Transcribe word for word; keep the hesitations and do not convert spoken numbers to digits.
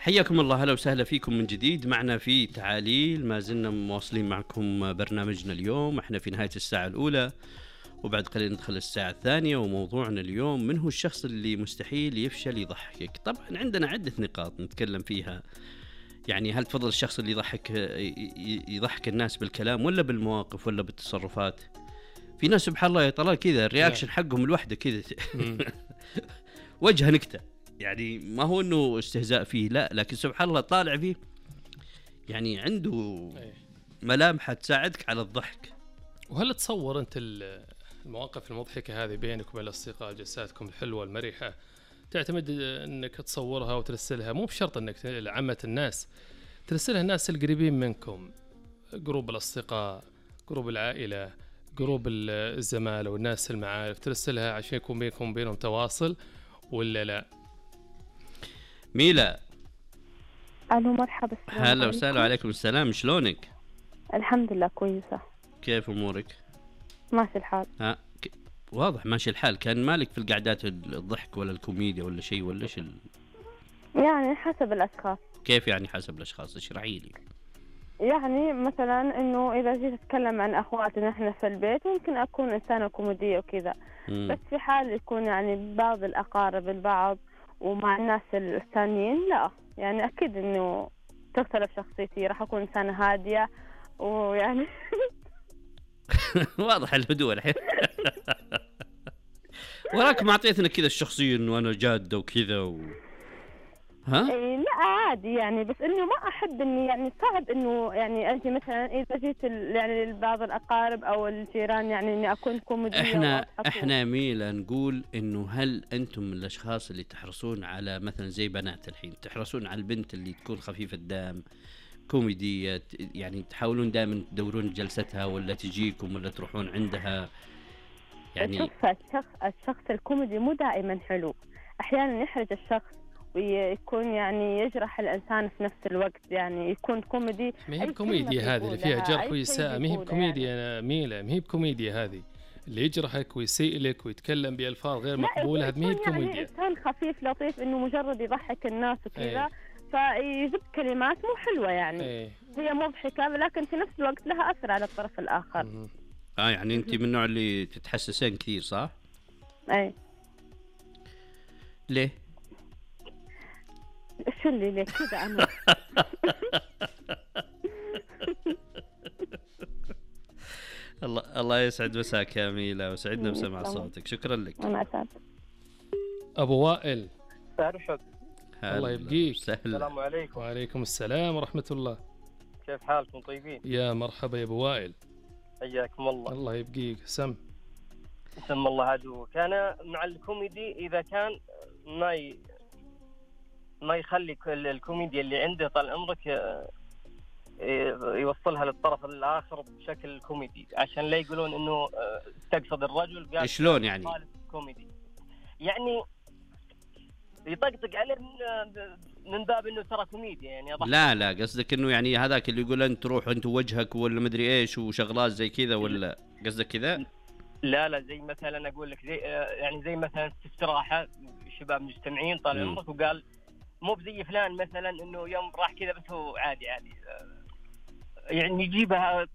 حياكم الله، هلا وسهلا فيكم من جديد معنا في تعاليل. ما زلنا مواصلين معكم برنامجنا اليوم، احنا في نهاية الساعة الأولى وبعد قليل ندخل الساعة الثانية، وموضوعنا اليوم من هو الشخص اللي مستحيل يفشل يضحكك. طبعا عندنا عدة نقاط نتكلم فيها، يعني هل تفضل الشخص اللي يضحك يضحك الناس بالكلام ولا بالمواقف ولا بالتصرفات؟ في ناس سبحان الله يا طلال كذا الرياكشن حقهم الوحدة كذا وجه نكتة، يعني ما هو انه استهزاء فيه، لا، لكن سبحان الله طالع فيه يعني عنده ملامح تساعدك على الضحك. وهل تصور انت المواقف المضحكة هذه بينك وبين الأصدقاء، جلساتكم الحلوة المريحة، تعتمد انك تصورها وترسلها، مو بشرط انك لعامة الناس، ترسلها الناس القريبين منكم، جروب الأصدقاء، جروب العائلة، جروب الزمالة والناس المعارف، ترسلها عشان يكون بينكم بينهم تواصل ولا لا؟ ميلا، الو مرحبا. هلا وسهلا. عليكم السلام، شلونك؟ الحمد لله كويسة. كيف امورك؟ ماشي الحال. ها ك... واضح ماشي الحال. كان مالك في القعدات الضحك ولا الكوميديا ولا شيء ولا ايش ال... يعني حسب الاشخاص. كيف يعني حسب الاشخاص؟ اشرحي لي. يعني مثلا انه اذا جيت اتكلم عن اخواتنا احنا في البيت ممكن اكون انسانة كوميدية وكذا، بس في حال يكون يعني بعض الاقارب البعض ومع الناس الثانيين لا، يعني اكيد انه تختلف شخصيتي، راح اكون انسانة هادية ويعني واضح الهدوء الحين. وراك ما اعطيتنا كذا الشخصية انه انا جادة وكذا و... ها؟ إيه لا عادي يعني، بس انه ما احب اني يعني صعب انه يعني انت مثلا اذا جيت يعني لبعض الاقارب او الجيران يعني اني اكون كوميدية. احنا احنا ميلا نقول انه هل انتم من الاشخاص اللي تحرصون على مثلا زي بنات الحين تحرصون على البنت اللي تكون خفيفة الدم كوميدية، يعني تحاولون دائما تدورون جلستها ولا تجيكم ولا تروحون عندها؟ يعني شوف الشخص الشخص الكوميدي مو دائما حلو، احيانا يحرج الشخص ويكون يعني يجرح الانسان في نفس الوقت، يعني يكون كوميدي. ما هي بكوميديا هذه اللي فيها جرح وإساءة، ما هي بكوميديا يعني. ميلا، ما هي بكوميديا هذه اللي يجرحك ويسيء لك ويتكلم بألفاظ غير مقبولة، هذه ما هي بكوميديا. يعني انسان خفيف لطيف انه مجرد يضحك الناس وكذا، فيجيب كلمات مو حلوة يعني. ايه. هي مضحكة لكن في نفس الوقت لها أثر على الطرف الآخر. م- اه يعني انت من النوع اللي تتحسسين كثير صح؟ ايه. ليه؟ شو اللي ليه كذا أنا؟ الله الله يسعد مساك يا ميلا، وسعدنا بسمع صوتك، شكرا لك. أنا أسعد. أبو وائل، أرشد، الله يبقيك. السلام عليكم. وعليكم السلام ورحمة الله. كيف حالكم؟ طيبين؟ يا مرحبا يا أبو وائل، حياكم الله. الله يبقيك. سم سم الله عدوك. كان مع الكوميدي إذا كان ما ي... ما يخلي الكوميديا اللي عنده طال عمرك يوصلها للطرف الآخر بشكل كوميدي، عشان لا يقولون إنه تقصد الرجل. قال شلون يعني؟ كوميدي يعني يطقطق عليه من باب انه ترى كوميديا يعني. لا لا قصدك انه يعني هذاك اللي يقول انت روح انت وجهك ولا مدري ايش وشغلات زي كذا، ولا قصدك كذا؟ لا لا زي مثلا اقول لك زي يعني زي مثلا في استراحه شباب مجتمعين طال عمرك وقال مو بزي فلان مثلا انه يوم راح كذا بس هو عادي عادي، يعني يجيبها